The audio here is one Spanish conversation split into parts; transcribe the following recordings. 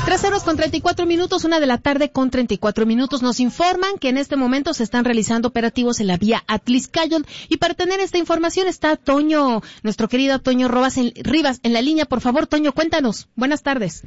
3:34, 1:34 Nos informan que en este momento se están realizando operativos en la vía Atlixcáyotl. Y para tener esta información está Toño, nuestro querido Toño Rivas en la línea. Por favor, Toño, cuéntanos. Buenas tardes.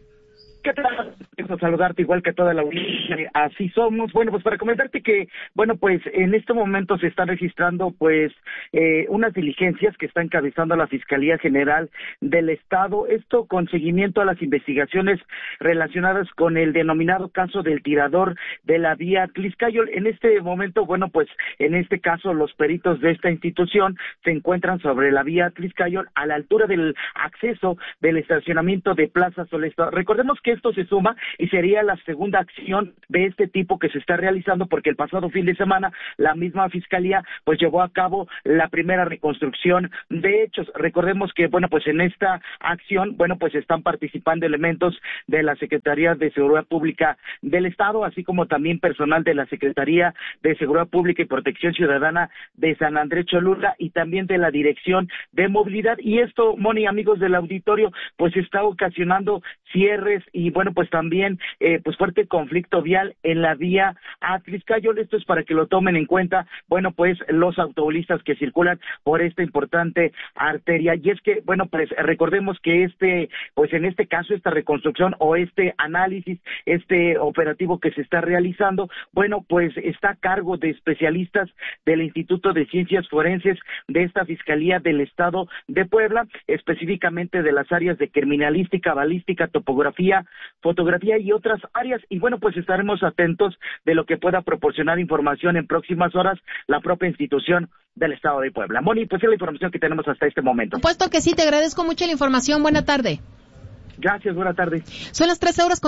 ¿Qué tal? Quiero saludarte igual que toda la audiencia. Así somos. Bueno, pues para comentarte que, bueno, pues en este momento se están registrando, pues, unas diligencias que está encabezando la Fiscalía General del Estado. Esto con seguimiento a las investigaciones relacionadas con el denominado caso del tirador de la vía Atlixcáyotl. En este momento, bueno, pues, en este caso, los peritos de esta institución se encuentran sobre la vía Atlixcáyotl a la altura del acceso del estacionamiento de Plaza Solesta. Recordemos que esto se suma y sería la segunda acción de este tipo que se está realizando, porque el pasado fin de semana la misma Fiscalía pues llevó a cabo la primera reconstrucción de hechos. Recordemos que, bueno, pues en esta acción, bueno, pues están participando elementos de la Secretaría de Seguridad Pública del Estado, así como también personal de la Secretaría de Seguridad Pública y Protección Ciudadana de San Andrés Cholula y también de la Dirección de Movilidad. Y esto, Moni, amigos del auditorio, pues está ocasionando cierres y, bueno, pues también pues fuerte conflicto vial en la vía Atlixcáyotl. Esto es para que lo tomen en cuenta, bueno, pues los automovilistas que circulan por esta importante arteria. Y es que, bueno, pues recordemos que pues en este caso, esta reconstrucción o este análisis, este operativo que se está realizando, bueno, pues está a cargo de especialistas del Instituto de Ciencias Forenses de esta Fiscalía del Estado de Puebla, específicamente de las áreas de criminalística, balística, topografía, fotografía y otras áreas. Y bueno, pues estaremos atentos de lo que pueda proporcionar información en próximas horas la propia institución del Estado de Puebla. Moni, pues es la información que tenemos hasta este momento. Puesto que sí, te agradezco mucho la información. Buena tarde. Gracias, buena tarde. Son las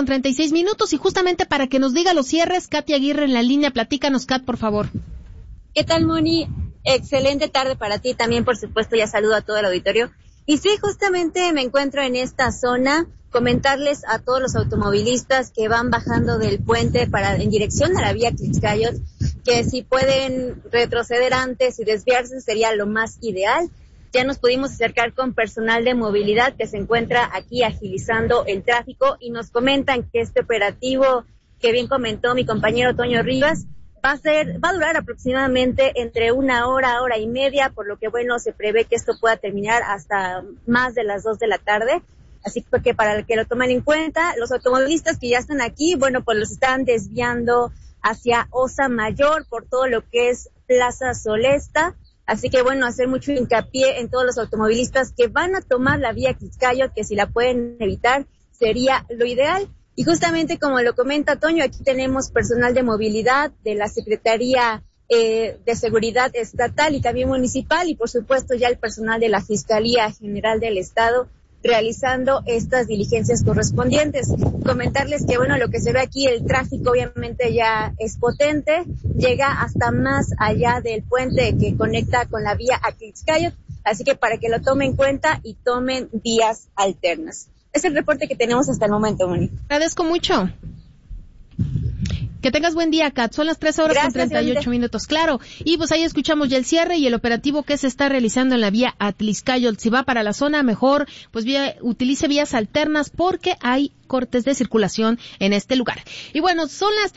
13:36 y justamente para que nos diga los cierres, Katy Aguirre en la línea. Platícanos, Kat, por favor. ¿Qué tal, Moni? Excelente tarde para ti también, por supuesto, ya saludo a todo el auditorio. Y sí, justamente me encuentro en esta zona. Comentarles a todos los automovilistas que van bajando del puente en dirección a la vía Atlixcáyotl, que si pueden retroceder antes y desviarse sería lo más ideal. Ya nos pudimos acercar con personal de movilidad que se encuentra aquí agilizando el tráfico y nos comentan que este operativo que bien comentó mi compañero Toño Rivas va a durar aproximadamente entre 1 hora, hora y media, por lo que, bueno, se prevé que esto pueda terminar hasta más de las 2 de la tarde. Así que para que lo tomen en cuenta, los automovilistas que ya están aquí, bueno, pues los están desviando hacia Osa Mayor por todo lo que es Plaza Solesta. Así que, bueno, hacer mucho hincapié en todos los automovilistas que van a tomar la vía Atlixcáyotl, que si la pueden evitar sería lo ideal. Y justamente como lo comenta Toño, aquí tenemos personal de movilidad de la Secretaría de Seguridad Estatal y también municipal y por supuesto ya el personal de la Fiscalía General del Estado realizando estas diligencias correspondientes. Comentarles que, bueno, lo que se ve aquí, el tráfico obviamente ya es potente, llega hasta más allá del puente que conecta con la vía Atlixcáyotl, así que para que lo tomen en cuenta y tomen vías alternas. Es el reporte que tenemos hasta el momento, Moni. Agradezco mucho. Que tengas buen día, Kat. Son las 13:38. Claro. Y pues ahí escuchamos ya el cierre y el operativo que se está realizando en la vía Atlixcáyotl. Si va para la zona, mejor pues utilice vías alternas porque hay cortes de circulación en este lugar. Y bueno, son las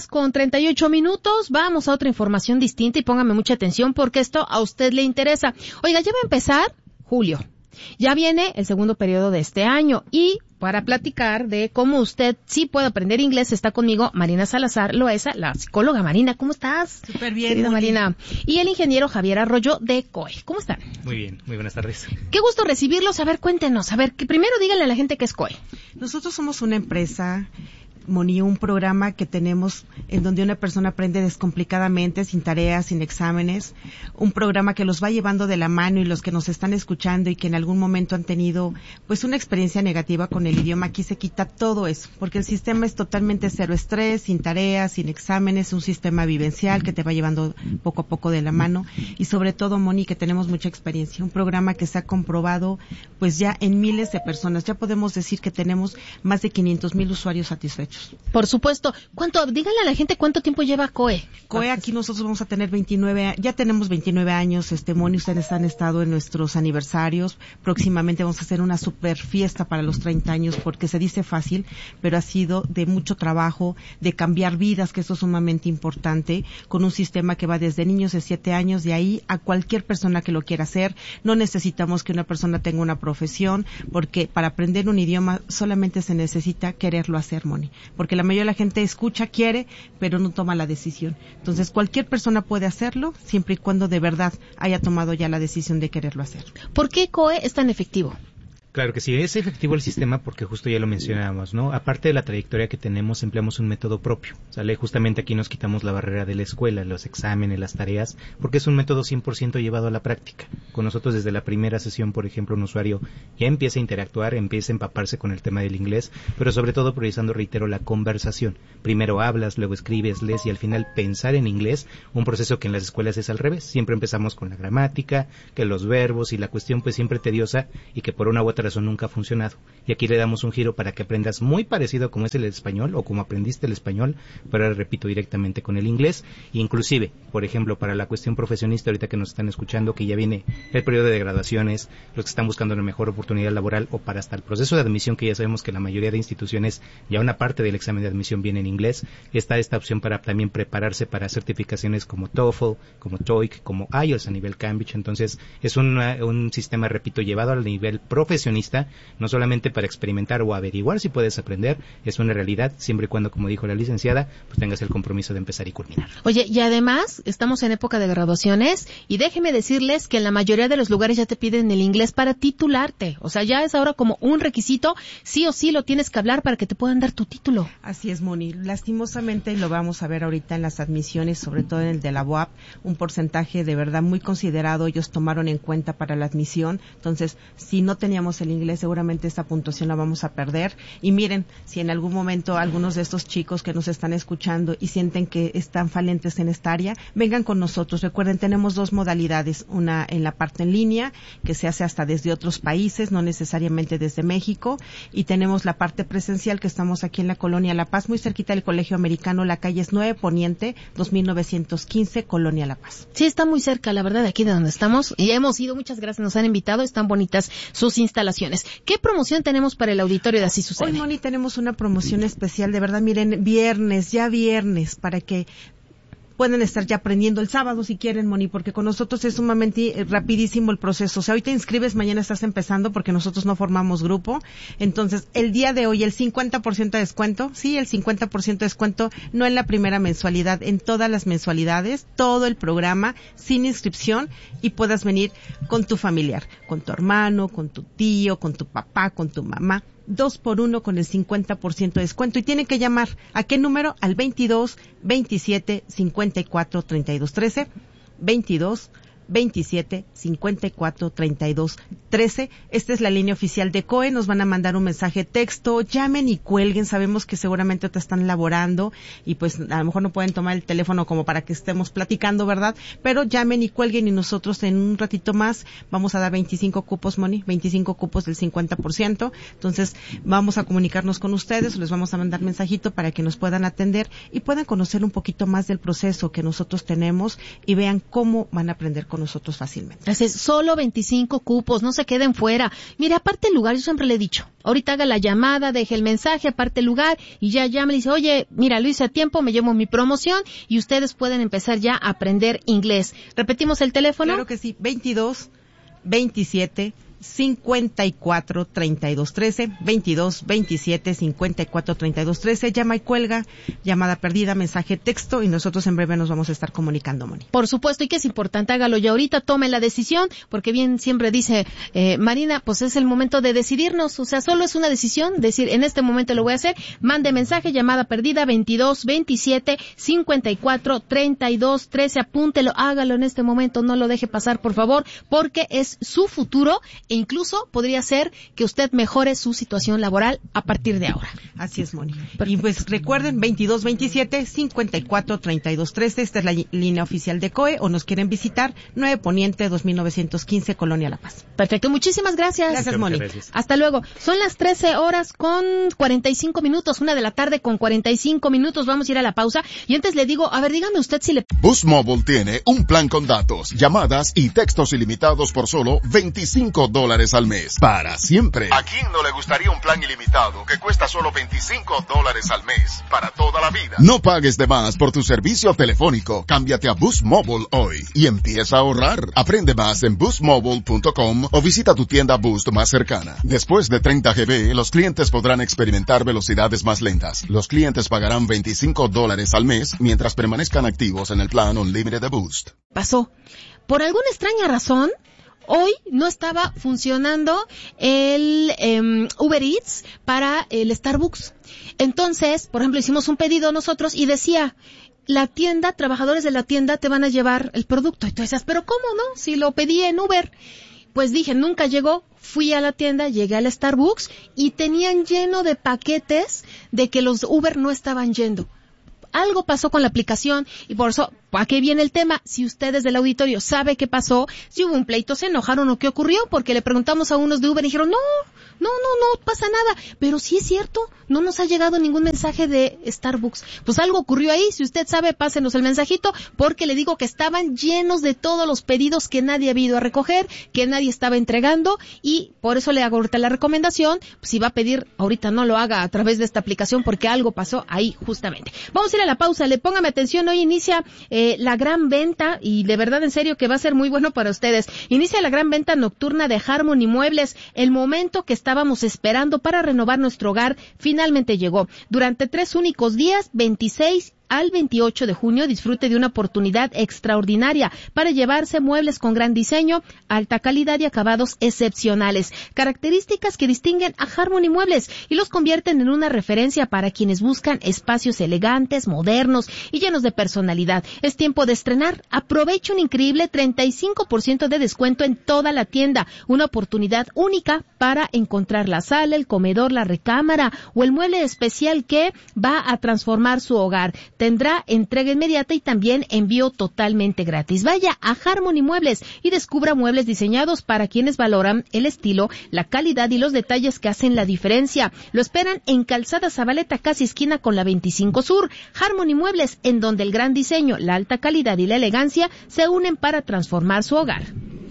13:38. Vamos a otra información distinta y póngame mucha atención porque esto a usted le interesa. Oiga, ya va a empezar julio. Ya viene el segundo periodo de este año y para platicar de cómo usted sí puede aprender inglés está conmigo Marina Salazar Loesa, la psicóloga. Marina, ¿cómo estás? Súper bien. Querida Marina. Y el ingeniero Javier Arroyo de COE. ¿Cómo están? Muy bien, muy buenas tardes. Qué gusto recibirlos. A ver, cuéntenos. A ver, que primero díganle a la gente qué es COE. Nosotros somos una empresa, Moni, un programa que tenemos en donde una persona aprende descomplicadamente, sin tareas, sin exámenes, un programa que los va llevando de la mano y los que nos están escuchando y que en algún momento han tenido pues una experiencia negativa con el idioma, aquí se quita todo eso, porque el sistema es totalmente cero estrés, sin tareas, sin exámenes, un sistema vivencial que te va llevando poco a poco de la mano y sobre todo, Moni, que tenemos mucha experiencia, un programa que se ha comprobado pues ya en miles de personas, ya podemos decir que tenemos más de 500,000 usuarios satisfechos. muchachos. Por supuesto. Díganle a la gente cuánto tiempo lleva COE. COE, aquí nosotros vamos a tener ya tenemos 29 años, Moni, ustedes han estado en nuestros aniversarios. Próximamente vamos a hacer una super fiesta para los 30 años, porque se dice fácil, pero ha sido de mucho trabajo, de cambiar vidas, que eso es sumamente importante, con un sistema que va desde niños de 7 años, de ahí a cualquier persona que lo quiera hacer. No necesitamos que una persona tenga una profesión, porque para aprender un idioma solamente se necesita quererlo hacer, Moni, porque la mayoría de la gente escucha, quiere, pero no toma la decisión. Entonces, cualquier persona puede hacerlo, siempre y cuando de verdad haya tomado ya la decisión de quererlo hacer. ¿Por qué COE es tan efectivo? Claro que sí, es efectivo el sistema porque justo ya lo mencionábamos, ¿no? Aparte de la trayectoria que tenemos, empleamos un método propio, ¿sale? Justamente aquí nos quitamos la barrera de la escuela, los exámenes, las tareas, porque es un método 100% llevado a la práctica. Con nosotros desde la primera sesión, por ejemplo, un usuario ya empieza a interactuar, empieza a empaparse con el tema del inglés, pero sobre todo priorizando, reitero, la conversación. Primero hablas, luego escribes, lees y al final pensar en inglés, un proceso que en las escuelas es al revés. Siempre empezamos con la gramática, que los verbos y la cuestión pues siempre tediosa y que por una u otra razón nunca ha funcionado. Y aquí le damos un giro para que aprendas muy parecido como es el español o como aprendiste el español, pero ahora repito directamente con el inglés. Inclusive, por ejemplo, para la cuestión profesionista, ahorita que nos están escuchando, que ya viene el periodo de graduaciones, los que están buscando una mejor oportunidad laboral o para hasta el proceso de admisión, que ya sabemos que la mayoría de instituciones, ya una parte del examen de admisión viene en inglés, está esta opción para también prepararse para certificaciones como TOEFL, como TOEIC, como IELTS a nivel Cambridge. Entonces, es un sistema, repito, llevado al nivel profesionista, no solamente para experimentar o averiguar si puedes aprender, es una realidad, siempre y cuando, como dijo la licenciada, pues tengas el compromiso de empezar y culminar. Oye, y además, estamos en época de graduaciones, y déjeme decirles que en la mayoría de los lugares ya te piden el inglés para titularte. O sea, ya es ahora como un requisito, sí o sí lo tienes que hablar para que te puedan dar tu título. Así es, Moni. Lastimosamente, y lo vamos a ver ahorita en las admisiones, sobre todo en el de la UAP, un porcentaje de verdad muy considerado ellos tomaron en cuenta para la admisión. Entonces, si no teníamos el inglés, seguramente esta puntuación la vamos a perder. Y miren, si en algún momento algunos de estos chicos que nos están escuchando y sienten que están falentes en esta área, vengan con nosotros. Recuerden, tenemos dos modalidades, una en la parte en línea, que se hace hasta desde otros países, no necesariamente desde México, y tenemos la parte presencial, que estamos aquí en la Colonia La Paz, muy cerquita del Colegio Americano. La calle es 9 Poniente, 2915, Colonia La Paz. Sí, está muy cerca, la verdad, de aquí de donde estamos, y hemos ido, muchas gracias, nos han invitado, están bonitas sus instalaciones. ¿Qué promoción tenemos para el auditorio de Así Sucede? Hoy, Moni, tenemos una promoción especial, de verdad, miren, viernes, para que pueden estar ya aprendiendo el sábado si quieren, Moni, porque con nosotros es sumamente rapidísimo el proceso. O sea, hoy te inscribes, mañana estás empezando, porque nosotros no formamos grupo. Entonces, el día de hoy, el 50% de descuento, sí, el 50% de descuento, no en la primera mensualidad, en todas las mensualidades, todo el programa, sin inscripción, y puedas venir con tu familiar, con tu hermano, con tu tío, con tu papá, con tu mamá. 2x1 con el 50% de descuento, y tienen que llamar ¿a qué número? Al 22 27 54 32 13, 22 27 54 32 13. Esta es la línea oficial de COE. Nos van a mandar un mensaje texto, llamen y cuelguen. Sabemos que seguramente te están laborando y pues a lo mejor no pueden tomar el teléfono como para que estemos platicando, ¿verdad? Pero llamen y cuelguen, y nosotros en un ratito más vamos a dar 25 cupos, Moni, 25 cupos del 50%. Entonces vamos a comunicarnos con ustedes, les vamos a mandar mensajito para que nos puedan atender y puedan conocer un poquito más del proceso que nosotros tenemos y vean cómo van a aprender con nosotros fácilmente. Así es, solo 25 cupos, no se queden fuera. Mire, aparte el lugar, yo siempre le he dicho, ahorita haga la llamada, deje el mensaje, aparte el lugar, y ya llama y dice, oye, mira, lo hice a tiempo, me llevo mi promoción, y ustedes pueden empezar ya a aprender inglés. ¿Repetimos el teléfono? Claro que sí, 22 27 54 32 13, 22 27 54 32 13. Llama y cuelga, llamada perdida, mensaje texto, y nosotros en breve nos vamos a estar comunicando, Moni. Por supuesto, y que es importante, hágalo ya ahorita, tome la decisión, porque bien siempre dice Marina, pues es el momento de decidirnos. O sea, solo es una decisión, decir, en este momento lo voy a hacer. Mande mensaje, llamada perdida, 22 27 54 32 13. Apúntelo, hágalo en este momento, no lo deje pasar, por favor, porque es su futuro. E incluso podría ser que usted mejore su situación laboral a partir de ahora. Así es, Moni. Y pues recuerden, 2227-543213, esta es la línea oficial de COE, o nos quieren visitar, 9 Poniente 2915, Colonia La Paz. Perfecto, muchísimas gracias. Gracias, Moni. Hasta luego. Son las 13:45, 1 de la tarde con 45 minutos. Vamos a ir a la pausa. Y antes le digo, a ver, dígame usted si le... Boost Mobile tiene un plan con datos, llamadas y textos ilimitados por solo $25 al mes. Para siempre. ¿A quién no le gustaría un plan ilimitado que cuesta solo $25 al mes? Para toda la vida. No pagues de más por tu servicio telefónico. Cámbiate a Boost Mobile hoy y empieza a ahorrar. Aprende más en boostmobile.com o visita tu tienda Boost más cercana. Después de 30 GB, los clientes podrán experimentar velocidades más lentas. Los clientes pagarán $25 al mes mientras permanezcan activos en el plan Unlimited de Boost. Pasó. Por alguna extraña razón, hoy no estaba funcionando el Uber Eats para el Starbucks. Entonces, por ejemplo, hicimos un pedido nosotros y decía, la tienda, trabajadores de la tienda te van a llevar el producto. Y tú decías, pero ¿cómo no? Si lo pedí en Uber. Pues dije, nunca llegó. Fui a la tienda, llegué al Starbucks y tenían lleno de paquetes de que los Uber no estaban yendo. Algo pasó con la aplicación y por eso, ¿a qué viene el tema? Si ustedes del auditorio sabe qué pasó, si hubo un pleito, se enojaron o qué ocurrió, porque le preguntamos a unos de Uber y dijeron, no pasa nada. Pero sí es cierto, no nos ha llegado ningún mensaje de Starbucks. Pues algo ocurrió ahí, si usted sabe, pásenos el mensajito, porque le digo que estaban llenos de todos los pedidos que nadie había ido a recoger, que nadie estaba entregando, y por eso le hago ahorita la recomendación, pues si va a pedir, ahorita no lo haga a través de esta aplicación, porque algo pasó ahí justamente. Vamos a ir a la pausa, póngame atención, hoy inicia la gran venta, y de verdad en serio que va a ser muy bueno para ustedes. Inicia la gran venta nocturna de Harmony Muebles, el momento que estábamos esperando para renovar nuestro hogar finalmente llegó. Durante 3 únicos días, 26 al 28 de junio, disfrute de una oportunidad extraordinaria para llevarse muebles con gran diseño, alta calidad y acabados excepcionales. Características que distinguen a Harmony Muebles y los convierten en una referencia para quienes buscan espacios elegantes, modernos y llenos de personalidad. Es tiempo de estrenar. Aprovecha un increíble 35% de descuento en toda la tienda. Una oportunidad única para encontrar la sala, el comedor, la recámara o el mueble especial que va a transformar su hogar. Tendrá entrega inmediata y también envío totalmente gratis. Vaya a Harmony Muebles y descubra muebles diseñados para quienes valoran el estilo, la calidad y los detalles que hacen la diferencia. Lo esperan en Calzada Zabaleta, casi esquina con la 25 Sur. Harmony Muebles, en donde el gran diseño, la alta calidad y la elegancia se unen para transformar su hogar.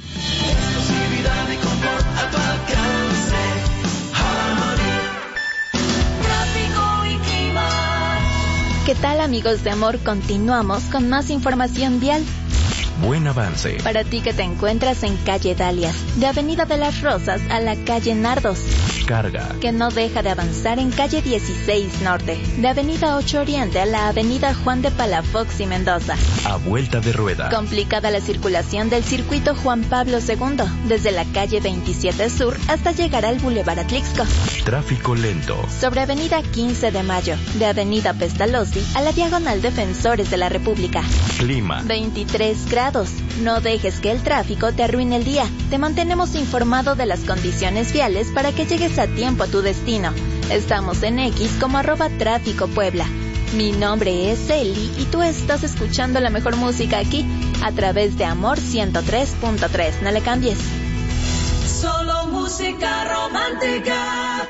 ¿Qué tal, amigos de Amor? Continuamos con más información vial. Buen avance. Para ti que te encuentras en calle Dalias, de Avenida de las Rosas a la calle Nardos. Carga. Que no deja de avanzar en calle 16 Norte, de Avenida 8 Oriente a la Avenida Juan de Palafox y Mendoza. A vuelta de rueda. Complicada la circulación del circuito Juan Pablo II, desde la calle 27 Sur hasta llegar al Boulevard Atlixco. Tráfico lento. Sobre Avenida 15 de Mayo, de Avenida Pestalozzi a la Diagonal Defensores de la República. Clima. 23 grados. No dejes que el tráfico te arruine el día. Te mantenemos informado de las condiciones viales para que llegues a tiempo a tu destino. Estamos en X como @Tráfico Puebla. Mi nombre es Eli y tú estás escuchando la mejor música aquí a través de Amor 103.3. No le cambies. Solo música romántica.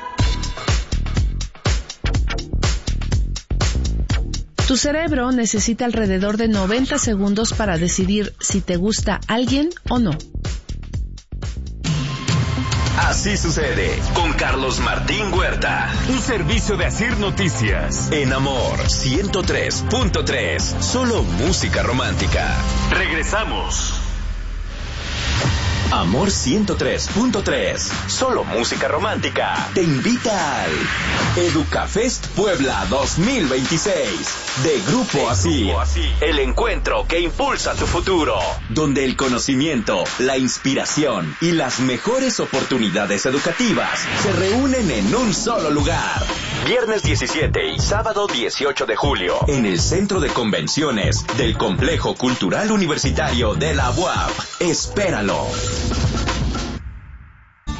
Tu cerebro necesita alrededor de 90 segundos para decidir si te gusta alguien o no. Así sucede con Carlos Martín Huerta. Un servicio de Asir Noticias. En Amor 103.3. Solo música romántica. Regresamos. Amor 103.3. Solo música romántica. Te invita al Educafest Puebla 2026 de Grupo Así. El encuentro que impulsa tu futuro, donde el conocimiento, la inspiración y las mejores oportunidades educativas se reúnen en un solo lugar. Viernes 17 y sábado 18 de julio en el Centro de Convenciones del Complejo Cultural Universitario de la UAP. Espéralo.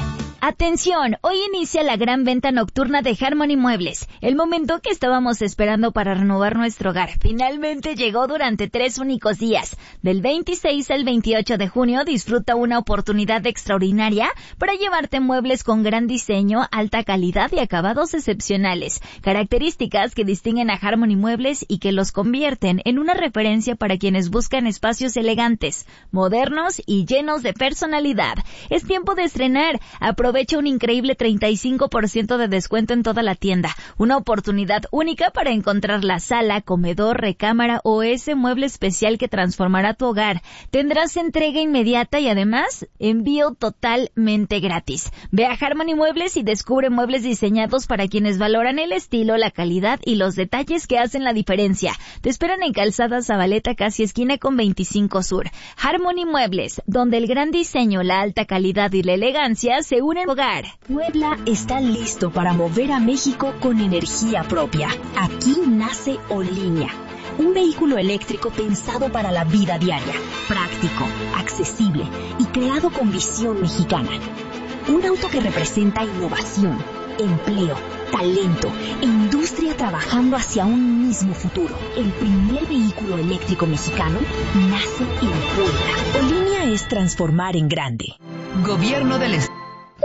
Atención, hoy inicia la gran venta nocturna de Harmony Muebles, el momento que estábamos esperando para renovar nuestro hogar. Finalmente llegó durante 3 únicos días. Del 26 al 28 de junio disfruta una oportunidad extraordinaria para llevarte muebles con gran diseño, alta calidad y acabados excepcionales, características que distinguen a Harmony Muebles y que los convierten en una referencia para quienes buscan espacios elegantes, modernos y llenos de personalidad. Es tiempo de estrenar. Aprovecha un increíble 35% de descuento en toda la tienda. Una oportunidad única para encontrar la sala, comedor, recámara o ese mueble especial que transformará tu hogar. Tendrás entrega inmediata y además envío totalmente gratis. Ve a Harmony Muebles y descubre muebles diseñados para quienes valoran el estilo, la calidad y los detalles que hacen la diferencia. Te esperan en Calzada Zabaleta, casi esquina con 25 Sur. Harmony Muebles, donde el gran diseño, la alta calidad y la elegancia se unen. Hogar. Puebla está listo para mover a México con energía propia. Aquí nace Olinia, un vehículo eléctrico pensado para la vida diaria, práctico, accesible y creado con visión mexicana. Un auto que representa innovación, empleo, talento e industria trabajando hacia un mismo futuro. El primer vehículo eléctrico mexicano nace en Puebla. Olinia es transformar en grande. Gobierno del Estado.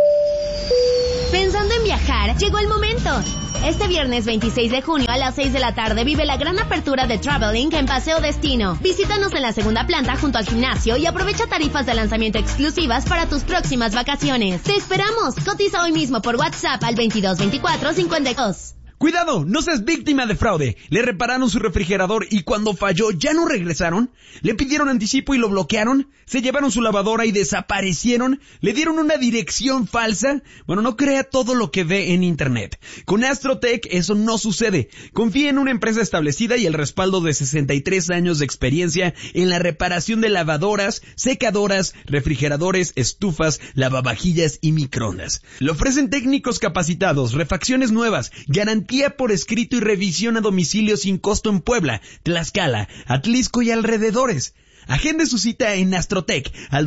Pensando en viajar, llegó el momento. Este viernes 26 de junio a las 6 de la tarde vive la gran apertura de Traveling en Paseo Destino. Visítanos en la segunda planta junto al gimnasio y aprovecha tarifas de lanzamiento exclusivas para tus próximas vacaciones. ¡Te esperamos! Cotiza hoy mismo por WhatsApp al 222452. ¡Cuidado! No seas víctima de fraude. Le repararon su refrigerador y cuando falló ya no regresaron. Le pidieron anticipo y lo bloquearon. Se llevaron su lavadora y desaparecieron. Le dieron una dirección falsa. Bueno, no crea todo lo que ve en internet. Con Astrotech eso no sucede. Confía en una empresa establecida y el respaldo de 63 años de experiencia en la reparación de lavadoras, secadoras, refrigeradores, estufas, lavavajillas y microondas. Le ofrecen técnicos capacitados, refacciones nuevas, garantía por escrito y revisión a domicilio sin costo en Puebla, Tlaxcala, Atlisco y alrededores. Agende su cita en Astrotech al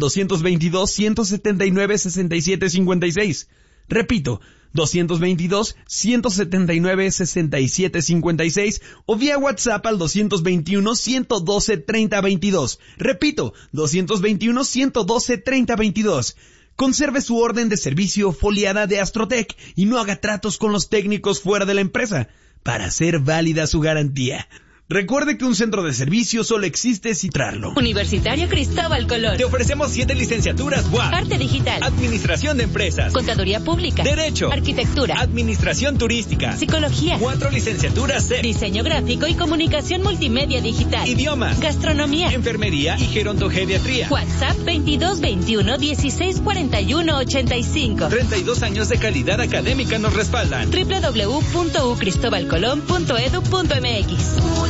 222-179-6756. Repito, 222-179-6756 o vía WhatsApp al 221-112-3022. Repito, 221-112-3022. Conserve su orden de servicio foliada de Astrotech y no haga tratos con los técnicos fuera de la empresa para hacer válida su garantía. Recuerde que un centro de servicio solo existe si traerlo. Universitario Cristóbal Colón. Te ofrecemos 7 licenciaturas UAP. Arte digital. Administración de empresas. Contaduría pública. Derecho. Arquitectura. Administración turística. Psicología. 4 licenciaturas CEP. Diseño gráfico y comunicación multimedia digital. Idiomas. Gastronomía. Enfermería y gerontogeriatría. WhatsApp 2221-1641-85. 32 años de calidad académica nos respaldan. www.ucristobalcolón.edu.mx.